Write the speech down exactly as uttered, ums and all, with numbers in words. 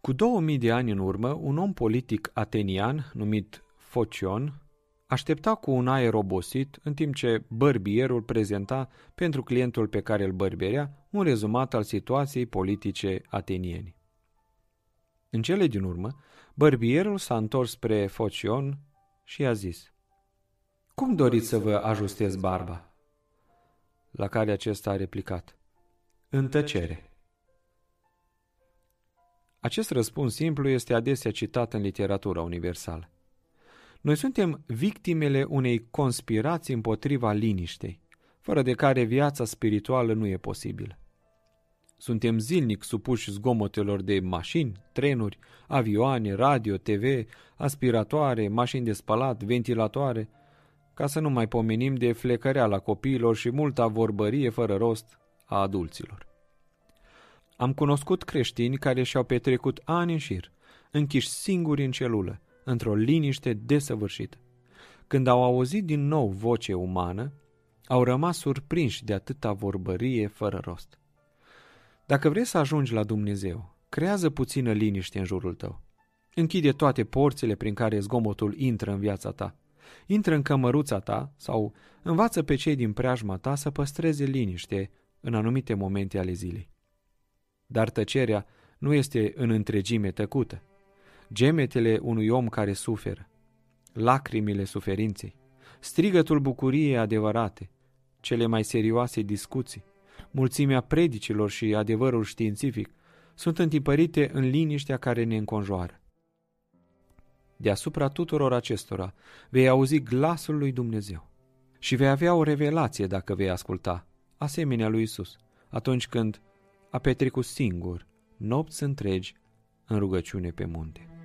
Cu două mii de ani în urmă, un om politic atenian numit Focion aștepta cu un aer obosit, în timp ce bărbierul prezenta pentru clientul pe care îl bărberea un rezumat al situației politice ateniene. În cele din urmă, bărbierul s-a întors spre Focion și i-a zis: "Cum doriți să vă ajustez barba?" La care acesta a replicat: "În tăcere." Acest răspuns simplu este adesea citat în literatura universală. Noi suntem victimele unei conspirații împotriva liniștei, fără de care viața spirituală nu e posibilă. Suntem zilnic supuși zgomotelor de mașini, trenuri, avioane, radio, T V, aspiratoare, mașini de spălat, ventilatoare, ca să nu mai pomenim de flecăreala copiilor și multa vorbărie fără rost a adulților. Am cunoscut creștini care și-au petrecut ani în șir, închiși singuri în celulă, într-o liniște desăvârșită. Când au auzit din nou voce umană, au rămas surprinși de atâta vorbărie fără rost. Dacă vrei să ajungi la Dumnezeu, creează puțină liniște în jurul tău. Închide toate porțile prin care zgomotul intră în viața ta. Intră în cămăruța ta sau învață pe cei din preajma ta să păstreze liniște în anumite momente ale zilei. Dar tăcerea nu este în întregime tăcută. Gemetele unui om care suferă, lacrimile suferinței, strigătul bucuriei adevărate, cele mai serioase discuții, mulțimea predicilor și adevărul științific sunt întipărite în liniștea care ne înconjoară. Deasupra tuturor acestora vei auzi glasul lui Dumnezeu și vei avea o revelație dacă vei asculta, asemenea lui Isus, atunci când a petrecut singur nopți întregi în rugăciune pe munte.